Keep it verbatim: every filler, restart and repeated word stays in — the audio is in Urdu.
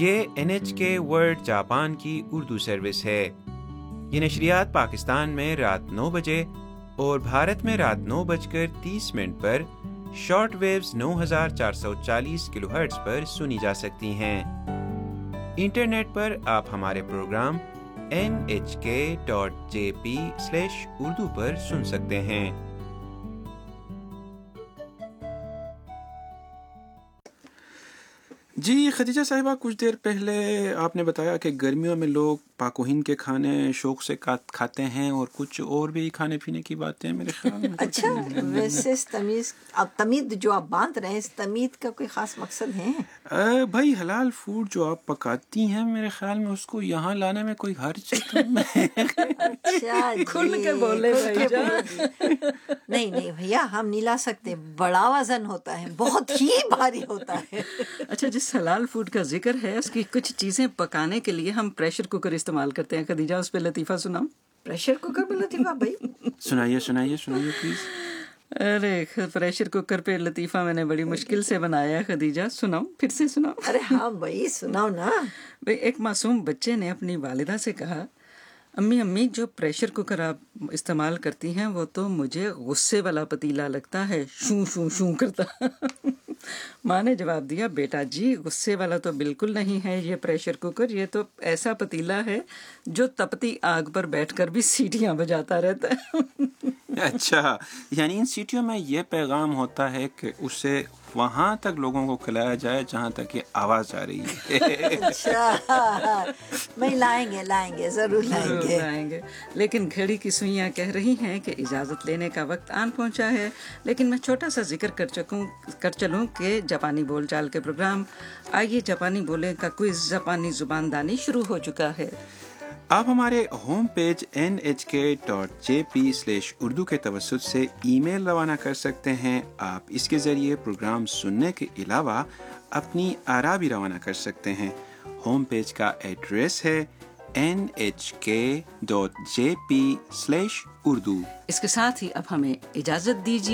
یہ این ایچ کے ورلڈ جاپان کی اردو سروس ہے۔ یہ نشریات پاکستان میں رات نو بجے اور بھارت میں رات نو بج کر تیس منٹ پر شارٹ ویوز نو ہزار چار سو چالیس کلو ہرٹز پر سنی جا سکتی ہیں۔ انٹرنیٹ پر آپ ہمارے پروگرام این ایچ کے dot J P slash Urdu پر سن سکتے ہیں۔ جی خدیجہ صاحبہ، کچھ دیر پہلے آپ نے بتایا کہ گرمیوں میں لوگ پاک و ہند کے کھانے شوق سے کھاتے ہیں اور کچھ اور بھی کھانے پینے کی باتیں میرے خیال میں۔ اچھا، ویسے تمیز اب تمید جو آپ باندھ رہے ہیں، اس تمید کا کوئی خاص مقصد ہے؟ بھائی حلال فوڈ جو آپ پکاتی ہیں میرے خیال میں اس کو یہاں لانے میں کوئی حرج نہیں۔ کھل کے بولے بھائی جان۔ نہیں نہیں بھیا، ہم نہیں لا سکتے، بڑا وزن ہوتا ہے، بہت ہی بھاری ہوتا ہے۔ اچھا، جس حلال فوڈ کا ذکر ہے اس کی کچھ چیزیں پکانے کے لیے ہم پریشر کوکر استعمال کرتے ہیں۔ خدیجہ، اس پہ لطیفہ سناؤ۔ پریشر کوکر پہ لطیفہ بھائی؟ سنائیے سنائیے سنائیے پلیز۔ ارے پریشر کوکر پہ لطیفہ میں نے بڑی مشکل سے بنایا ہے خدیجہ، سناؤ، پھر سے سناؤ۔ ارے ہاں بھائی سناؤ نا۔ بھئی، ایک معصوم بچے نے اپنی والدہ سے کہا، امی امی جو پریشر کوکر آپ استعمال کرتی ہیں وہ تو مجھے غصے والا پتیلا لگتا ہے، شوں شوں شوں کرتا۔ ماں نے جواب دیا، بیٹا جی غصے والا تو بالکل نہیں ہے یہ پریشر کوکر، یہ تو ایسا پتیلا ہے جو تپتی آگ پر بیٹھ کر بھی سیٹیاں بجاتا رہتا ہے۔ اچھا، یعنی ان سیٹیوں میں یہ پیغام ہوتا ہے کہ اسے وہاں تک لوگوں کو کھلایا جائے جہاں تک یہ آواز آ رہی ہے۔ اچھا، میں لائیں گے لائیں گے ضرور لائیں گے لائیں گے لیکن گھڑی کی سوئیاں کہہ رہی ہیں کہ اجازت لینے کا وقت آن پہنچا ہے، لیکن میں چھوٹا سا ذکر کر چکوں کر چلوں کہ جاپانی بول چال کے پروگرام آئیے جاپانی بولیں کا کوئز جاپانی زبان دانی شروع ہو چکا ہے۔ آپ ہمارے ہوم پیج این ایچ کے dot J P slash Urdu کے توسط سے ای میل روانہ کر سکتے ہیں۔ آپ اس کے ذریعے پروگرام سننے کے علاوہ اپنی آراء بھی روانہ کر سکتے ہیں۔ ہوم پیج کا ایڈریس ہے این ایچ کے dot J P slash Urdu. اس کے ساتھ ہی اب ہمیں اجازت دیجیے۔